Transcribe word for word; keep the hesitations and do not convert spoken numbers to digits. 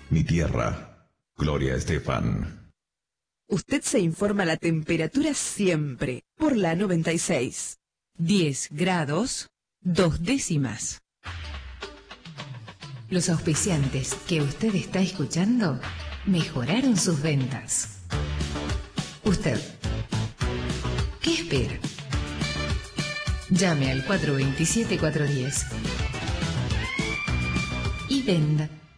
Mi tierra. Gloria Estefan. Usted se informa la temperatura siempre por la noventa y seis. diez grados, dos décimas. Los auspiciantes que usted está escuchando mejoraron sus ventas. Usted, ¿qué espera? Llame al cuatro dos siete, cuatro uno cero y venda.